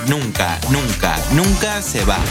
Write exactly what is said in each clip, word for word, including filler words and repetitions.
Nunca, nunca, nunca se va.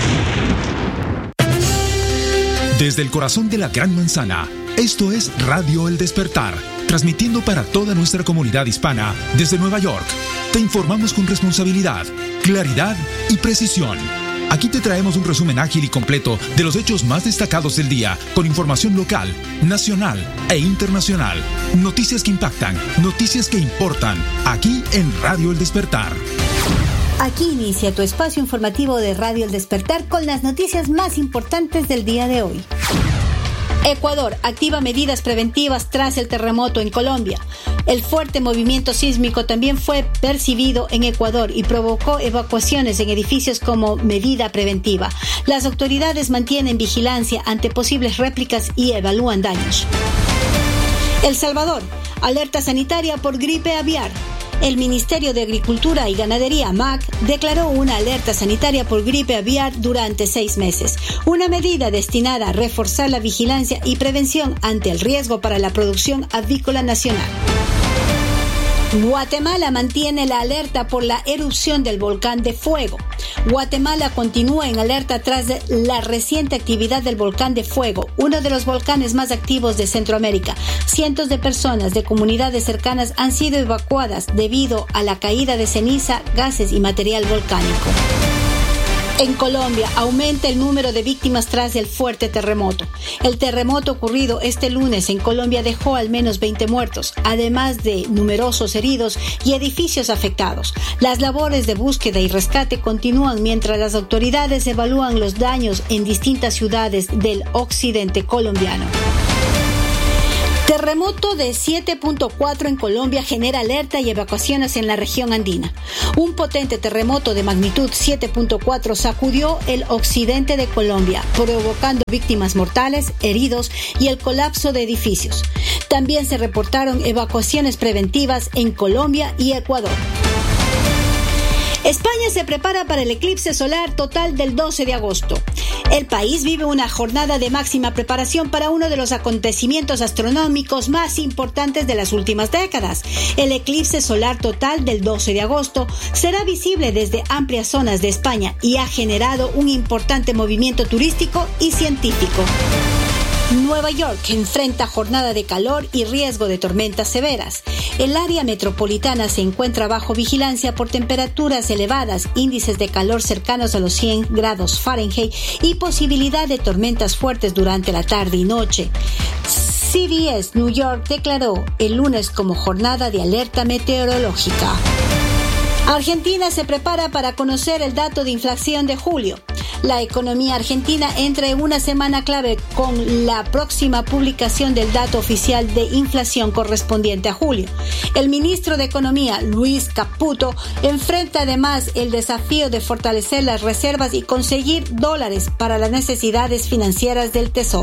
Desde el corazón de la Gran Manzana, esto es Radio El Despertar, transmitiendo para toda nuestra comunidad hispana desde Nueva York. Te informamos con responsabilidad, claridad y precisión. Aquí te traemos un resumen ágil y completo de los hechos más destacados del día, con información local, nacional e internacional. Noticias que impactan, noticias que importan, aquí en Radio El Despertar. Aquí inicia tu espacio informativo de Radio El Despertar con las noticias más importantes del día de hoy. Ecuador activa medidas preventivas tras el terremoto en Colombia. El fuerte movimiento sísmico también fue percibido en Ecuador y provocó evacuaciones en edificios como medida preventiva. Las autoridades mantienen vigilancia ante posibles réplicas y evalúan daños. El Salvador, alerta sanitaria por gripe aviar. El Ministerio de Agricultura y Ganadería, M A G, declaró una alerta sanitaria por gripe aviar durante seis meses, una medida destinada a reforzar la vigilancia y prevención ante el riesgo para la producción avícola nacional. Guatemala mantiene la alerta por la erupción del volcán de Fuego. Guatemala continúa en alerta tras la reciente actividad del volcán de Fuego, uno de los volcanes más activos de Centroamérica. Cientos de personas de comunidades cercanas han sido evacuadas debido a la caída de ceniza, gases y material volcánico. En Colombia aumenta el número de víctimas tras el fuerte terremoto. El terremoto ocurrido este lunes en Colombia dejó al menos veinte muertos, además de numerosos heridos y edificios afectados. Las labores de búsqueda y rescate continúan mientras las autoridades evalúan los daños en distintas ciudades del occidente colombiano. Terremoto de siete punto cuatro en Colombia genera alerta y evacuaciones en la región andina. Un potente terremoto de magnitud siete punto cuatro sacudió el occidente de Colombia, provocando víctimas mortales, heridos y el colapso de edificios. También se reportaron evacuaciones preventivas en Colombia y Ecuador. España se prepara para el eclipse solar total del doce de agosto. El país vive una jornada de máxima preparación para uno de los acontecimientos astronómicos más importantes de las últimas décadas. El eclipse solar total del doce de agosto será visible desde amplias zonas de España y ha generado un importante movimiento turístico y científico. Nueva York enfrenta jornada de calor y riesgo de tormentas severas. El área metropolitana se encuentra bajo vigilancia por temperaturas elevadas, índices de calor cercanos a los cien grados Fahrenheit y posibilidad de tormentas fuertes durante la tarde y noche. C B S New York declaró el lunes como jornada de alerta meteorológica. Argentina se prepara para conocer el dato de inflación de julio. La economía argentina entra en una semana clave con la próxima publicación del dato oficial de inflación correspondiente a julio. El ministro de Economía, Luis Caputo, enfrenta además el desafío de fortalecer las reservas y conseguir dólares para las necesidades financieras del Tesoro.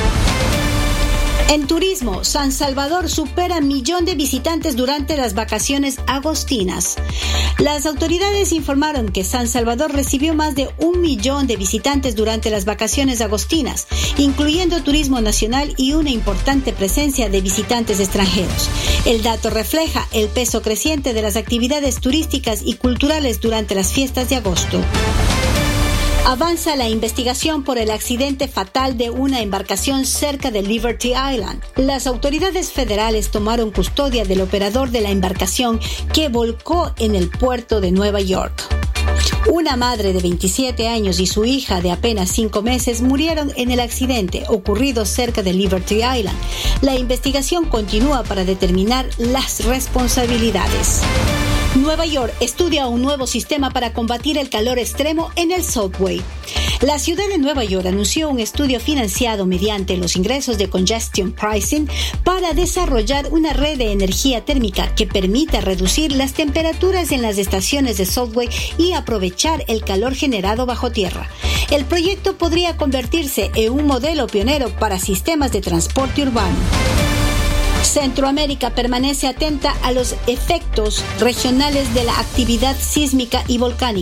En turismo, San Salvador supera millón de visitantes durante las vacaciones agostinas. Las autoridades informaron que San Salvador recibió más de un millón de visitantes durante las vacaciones agostinas, incluyendo turismo nacional y una importante presencia de visitantes extranjeros. El dato refleja el peso creciente de las actividades turísticas y culturales durante las fiestas de agosto. Avanza la investigación por el accidente fatal de una embarcación cerca de Liberty Island. Las autoridades federales tomaron custodia del operador de la embarcación que volcó en el puerto de Nueva York. Una madre de veintisiete años y su hija de apenas cinco meses murieron en el accidente ocurrido cerca de Liberty Island. La investigación continúa para determinar las responsabilidades. Nueva York estudia un nuevo sistema para combatir el calor extremo en el subway. La ciudad de Nueva York anunció un estudio financiado mediante los ingresos de Congestion Pricing para desarrollar una red de energía térmica que permita reducir las temperaturas en las estaciones de subway y aprovechar el calor generado bajo tierra. El proyecto podría convertirse en un modelo pionero para sistemas de transporte urbano. Centroamérica permanece atenta a los efectos regionales de la actividad sísmica y volcánica.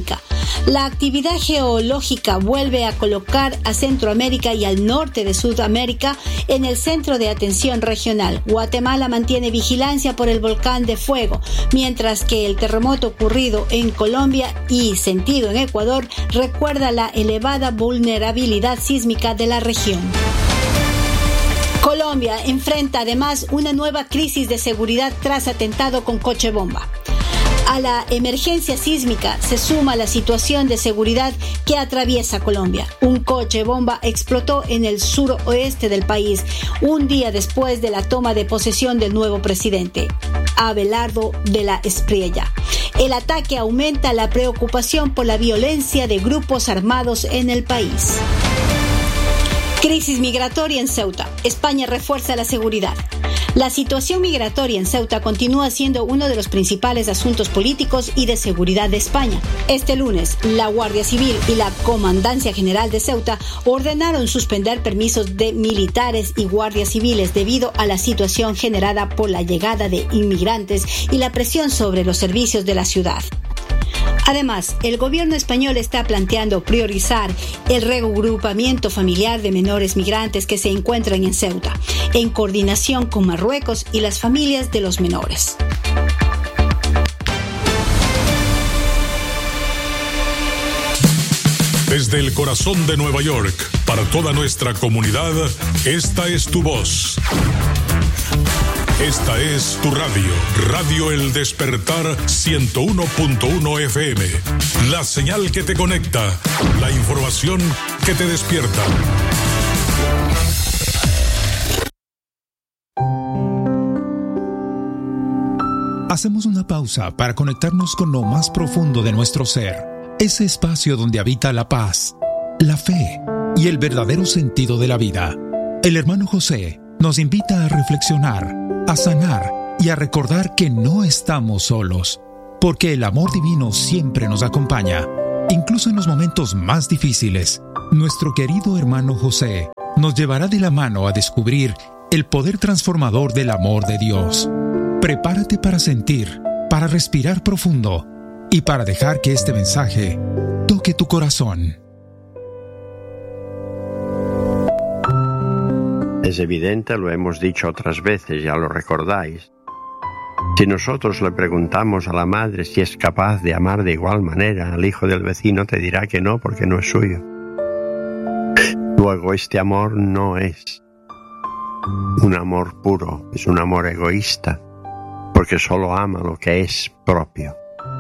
La actividad geológica vuelve a colocar a Centroamérica y al norte de Sudamérica en el centro de atención regional. Guatemala mantiene vigilancia por el volcán de fuego, mientras que el terremoto ocurrido en Colombia y sentido en Ecuador recuerda la elevada vulnerabilidad sísmica de la región. Colombia enfrenta además una nueva crisis de seguridad tras atentado con coche bomba. A la emergencia sísmica se suma la situación de seguridad que atraviesa Colombia. Un coche bomba explotó en el suroeste del país un día después de la toma de posesión del nuevo presidente, Abelardo de la Espriella. El ataque aumenta la preocupación por la violencia de grupos armados en el país. Crisis migratoria en Ceuta. España refuerza la seguridad. La situación migratoria en Ceuta continúa siendo uno de los principales asuntos políticos y de seguridad de España. Este lunes, la Guardia Civil y la Comandancia General de Ceuta ordenaron suspender permisos de militares y guardias civiles debido a la situación generada por la llegada de inmigrantes y la presión sobre los servicios de la ciudad. Además, el gobierno español está planteando priorizar el reagrupamiento familiar de menores migrantes que se encuentran en Ceuta, en coordinación con Marruecos y las familias de los menores. Desde el corazón de Nueva York, para toda nuestra comunidad, esta es tu voz. Esta es tu radio, Radio El Despertar ciento uno punto uno F M. La señal que te conecta, la información que te despierta. Hacemos una pausa para conectarnos con lo más profundo de nuestro ser, ese espacio donde habita la paz, la fe y el verdadero sentido de la vida. El hermano José nos invita a reflexionar, a sanar y a recordar que no estamos solos, porque el amor divino siempre nos acompaña, incluso en los momentos más difíciles. Nuestro querido hermano José nos llevará de la mano a descubrir el poder transformador del amor de Dios. Prepárate para sentir, para respirar profundo y para dejar que este mensaje toque tu corazón. Es evidente, lo hemos dicho otras veces, ya lo recordáis. Si nosotros le preguntamos a la madre si es capaz de amar de igual manera al hijo del vecino, te dirá que no, porque no es suyo. Luego, este amor no es un amor puro, es un amor egoísta, porque solo ama lo que es propio.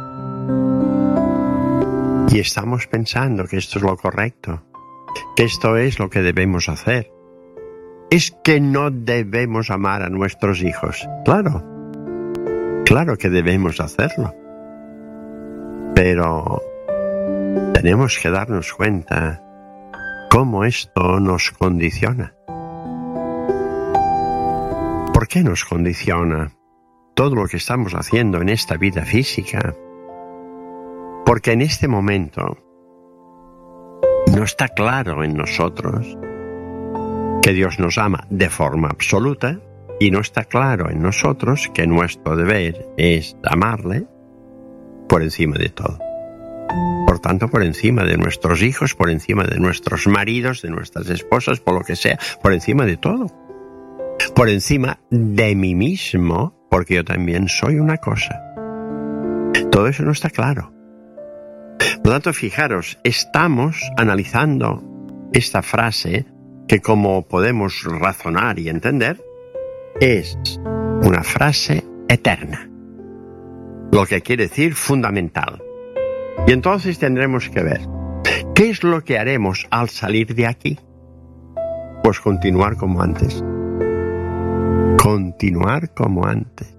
Y estamos pensando que esto es lo correcto, que esto es lo que debemos hacer. Es que no debemos amar a nuestros hijos. Claro, claro que debemos hacerlo. Pero tenemos que darnos cuenta cómo esto nos condiciona. ¿Por qué nos condiciona todo lo que estamos haciendo en esta vida física? Porque en este momento no está claro en nosotros que Dios nos ama de forma absoluta, y no está claro en nosotros que nuestro deber es amarle por encima de todo. Por tanto, por encima de nuestros hijos, por encima de nuestros maridos, de nuestras esposas, por lo que sea, por encima de todo. Por encima de mí mismo, porque yo también soy una cosa. Todo eso no está claro. Por lo tanto, fijaros, estamos analizando esta frase que, como podemos razonar y entender, es una frase eterna, lo que quiere decir fundamental. Y entonces tendremos que ver, ¿qué es lo que haremos al salir de aquí? Pues continuar como antes. Continuar como antes.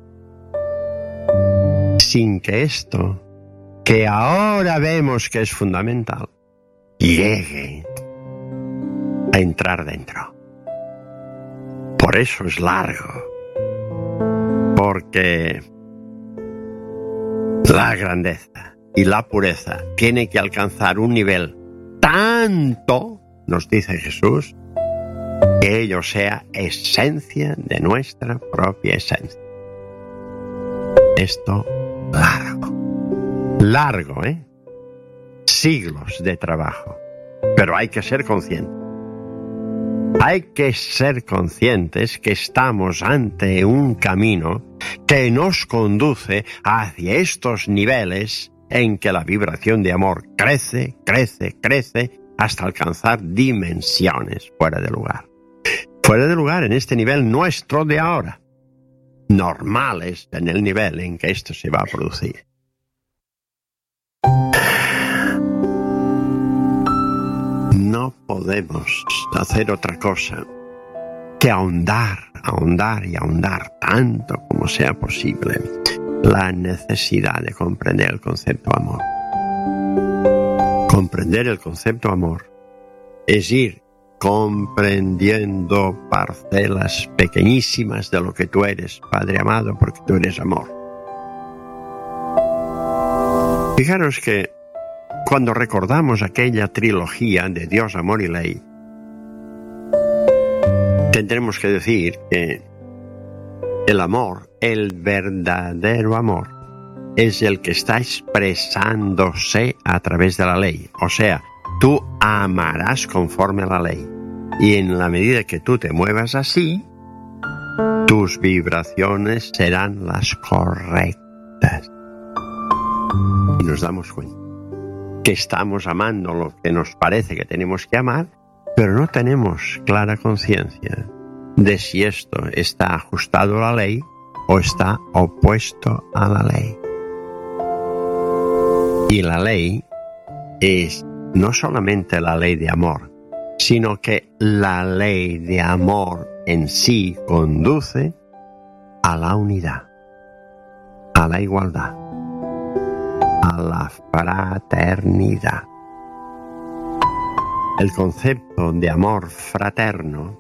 Sin que esto, que ahora vemos que es fundamental, llegue a entrar dentro. Por eso es largo, porque la grandeza y la pureza tiene que alcanzar un nivel tanto, nos dice Jesús, que ello sea esencia de nuestra propia esencia. Esto largo, largo, ¿eh? siglos de trabajo. Pero hay que ser conscientes. Hay que ser conscientes que estamos ante un camino que nos conduce hacia estos niveles en que la vibración de amor crece, crece, crece, hasta alcanzar dimensiones fuera de lugar. Fuera de lugar en este nivel nuestro de ahora. Normales en el nivel en que esto se va a producir. No podemos hacer otra cosa que ahondar, ahondar y ahondar tanto como sea posible la necesidad de comprender el concepto amor. Comprender el concepto amor es ir comprendiendo parcelas pequeñísimas de lo que tú eres, Padre amado, porque tú eres amor. Fijaros que cuando recordamos aquella trilogía de Dios, Amor y Ley, tendremos que decir que el amor, el verdadero amor, es el que está expresándose a través de la ley. O sea, tú amarás conforme a la ley. Y en la medida que tú te muevas así, tus vibraciones serán las correctas. Y nos damos cuenta que estamos amando lo que nos parece que tenemos que amar, pero no tenemos clara conciencia de si esto está ajustado a la ley o está opuesto a la ley. Y la ley es no solamente la ley de amor, sino que la ley de amor en sí conduce a la unidad, a la igualdad, a la fraternidad. El concepto de amor fraterno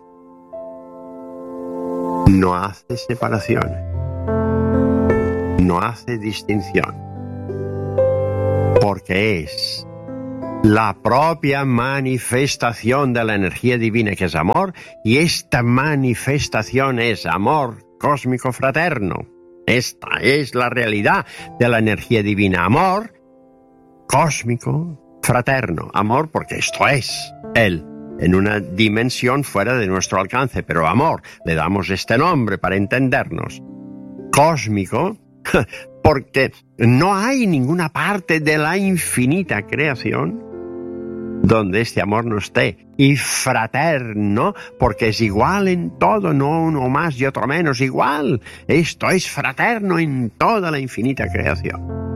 no hace separaciones, no hace distinción, porque es la propia manifestación de la energía divina que es amor, y esta manifestación es amor cósmico fraterno. Esta es la realidad de la energía divina, amor cósmico fraterno, amor porque esto es Él, en una dimensión fuera de nuestro alcance, pero amor, le damos este nombre para entendernos, cósmico, porque no hay ninguna parte de la infinita creación donde este amor no esté, y fraterno, porque es igual en todo, no uno más y otro menos, igual. Esto es fraterno en toda la infinita creación.